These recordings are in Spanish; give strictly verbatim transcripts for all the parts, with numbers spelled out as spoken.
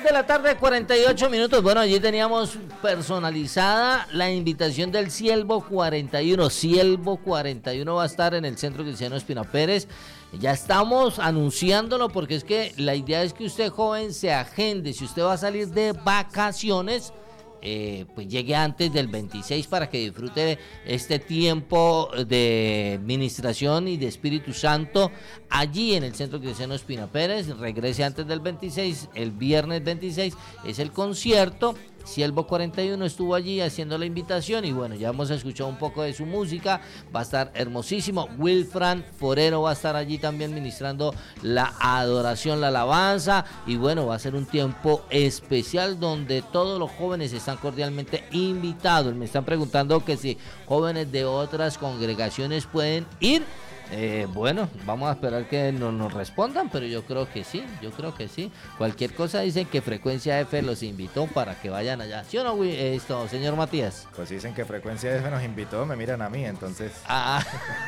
de la tarde, cuarenta y ocho minutos. Bueno, allí teníamos personalizada la invitación del Ciervo cuarenta y uno. Ciervo cuarenta y uno va a estar en el Centro Cristiano Espina Pérez. Ya estamos anunciándolo porque es que la idea es que usted, joven, se agende. Si usted va a salir de vacaciones, eh, pues llegue antes del veintiséis para que disfrute este tiempo de administración y de Espíritu Santo allí en el Centro Cristiano Espina Pérez. Regrese antes del veintiséis, el viernes veintiséis es el concierto. Ciervo cuarenta y uno estuvo allí haciendo la invitación y bueno, ya hemos escuchado un poco de su música, va a estar hermosísimo. Wilfran Forero va a estar allí también ministrando la adoración, la alabanza y bueno, va a ser un tiempo especial donde todos los jóvenes están cordialmente invitados. Me están preguntando que si jóvenes de otras congregaciones pueden ir. Eh, bueno, vamos a esperar que no nos respondan, pero yo creo que sí, yo creo que sí. Cualquier cosa dicen que Frecuencia F los invitó para que vayan allá. ¿Sí o no, esto, señor Matías? Pues dicen que Frecuencia F nos invitó, me miran a mí, entonces. Ah,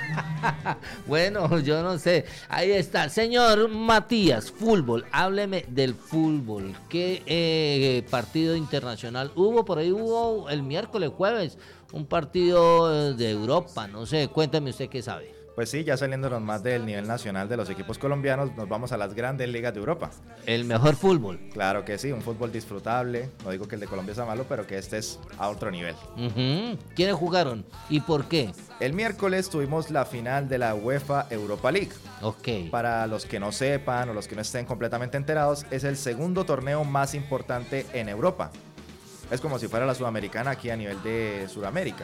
bueno, yo no sé. Ahí está, señor Matías, fútbol, hábleme del fútbol. ¿Qué eh, partido internacional hubo? Por ahí hubo el miércoles, jueves, un partido de Europa, no sé, cuéntame usted qué sabe. Pues sí, ya saliéndonos más del nivel nacional de los equipos colombianos, nos vamos a las grandes ligas de Europa. El mejor fútbol. Claro que sí, un fútbol disfrutable. No digo que el de Colombia sea malo, pero que este es a otro nivel. Uh-huh. ¿Quiénes jugaron y por qué? El miércoles tuvimos la final de la UEFA Europa League. Ok. Para los que no sepan o los que no estén completamente enterados, es el segundo torneo más importante en Europa. Es como si fuera la Sudamericana aquí a nivel de Sudamérica.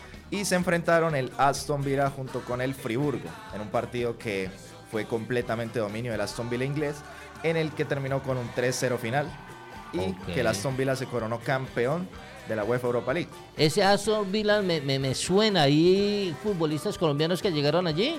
Y se enfrentaron el Aston Villa junto con el Friburgo en un partido que fue completamente dominio del Aston Villa inglés, en el que terminó con un tres cero final y okay. que el Aston Villa se coronó campeón de la UEFA Europa League. Ese Aston Villa me, me, me suena. ¿Hay futbolistas colombianos que llegaron allí?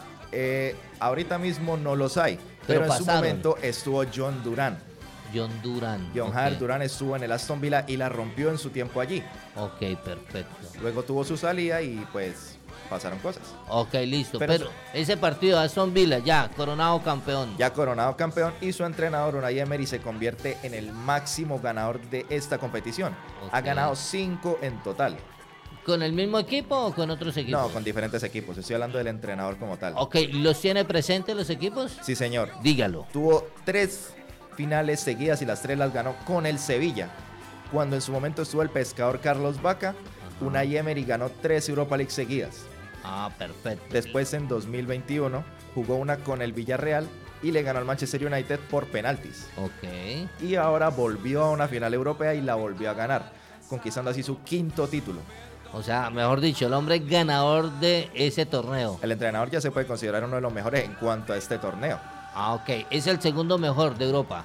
Eh, ahorita mismo no los hay, pero, pero en su momento estuvo John Durán. John Durán. John okay. Durán estuvo en el Aston Villa y la rompió en su tiempo allí. Ok, perfecto. Luego tuvo su salida y pues pasaron cosas. Ok, listo. Pero, pero ese partido de Aston Villa ya coronado campeón. Ya coronado campeón y su entrenador Unai Emery se convierte en el máximo ganador de esta competición. Okay. Ha ganado cinco en total. ¿Con el mismo equipo o con otros equipos? No, con diferentes equipos. Estoy hablando del entrenador como tal. Ok, ¿los tiene presentes los equipos? Sí, señor. Dígalo. Tuvo tres finales seguidas y las tres las ganó con el Sevilla. Cuando en su momento estuvo el pescador Carlos Vaca, ajá, Unai Emery ganó tres Europa League seguidas. Ah, perfecto. Después en dos mil veintiuno jugó una con el Villarreal y le ganó al Manchester United por penaltis. Ok. Y ahora volvió a una final europea y la volvió a ganar, conquistando así su quinto título. O sea, mejor dicho, el hombre ganador de ese torneo. El entrenador ya se puede considerar uno de los mejores en cuanto a este torneo. Ah, ok. ¿Es el segundo mejor de Europa?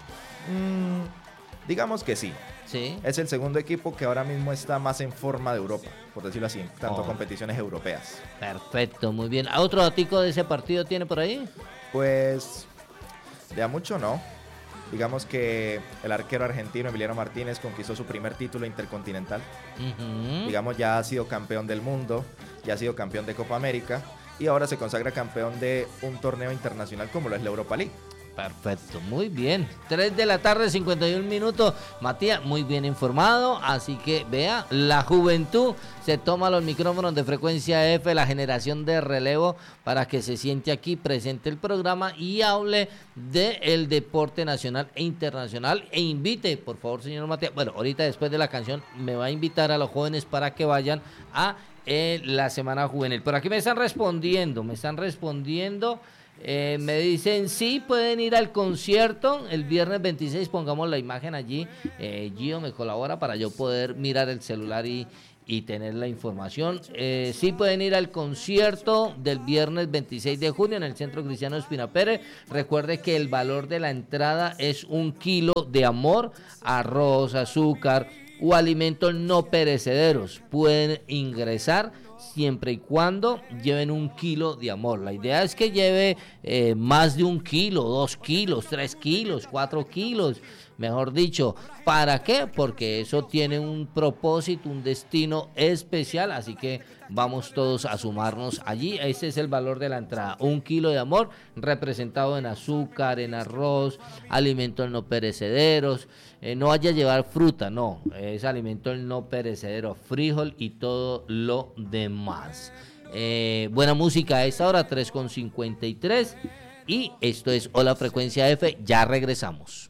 Mm, digamos que sí. Sí. Es el segundo equipo que ahora mismo está más en forma de Europa, por decirlo así, tanto oh. competiciones europeas. Perfecto, muy bien. ¿Otro datico de ese partido tiene por ahí? Pues, de a mucho no. Digamos que el arquero argentino Emiliano Martínez conquistó su primer título intercontinental. Uh-huh. Digamos, ya ha sido campeón del mundo, ya ha sido campeón de Copa América y ahora se consagra campeón de un torneo internacional como lo es la Europa League. Perfecto, muy bien. tres de la tarde, cincuenta y un minutos. Matías, muy bien informado. Así que vea, la juventud se toma los micrófonos de Frecuencia F, la generación de relevo, para que se siente aquí presente el programa y hable del deporte nacional e internacional. E invite, por favor, señor Matías. Bueno, ahorita después de la canción me va a invitar a los jóvenes para que vayan a eh, la Semana Juvenil. Por aquí me están respondiendo, me están respondiendo. Eh, me dicen sí, pueden ir al concierto el viernes veintiséis, pongamos la imagen allí. eh, Gio me colabora para yo poder mirar el celular y, y tener la información. eh, sí pueden ir al concierto del viernes veintiséis de junio en el Centro Cristiano Espina Pérez. Recuerde que el valor de la entrada es un kilo de amor, arroz, azúcar o alimentos no perecederos. Pueden ingresar siempre y cuando lleven un kilo de amor. La idea es que lleve eh, más de un kilo, dos kilos, tres kilos, cuatro kilos. mejor dicho. ¿Para qué? Porque eso tiene un propósito, un destino especial, así que vamos todos a sumarnos allí. Ese es el valor de la entrada, un kilo de amor representado en azúcar, en arroz, alimentos no perecederos. Eh, no vaya a llevar fruta, no, es alimento no perecedero, frijol y todo lo demás. Eh, buena música a esta hora, tres con cincuenta y tres, y esto es Hola Frecuencia F, ya regresamos.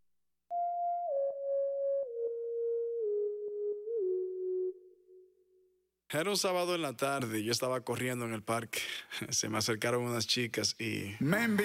Era un sábado en la tarde, yo estaba corriendo en el parque, se me acercaron unas chicas y... Me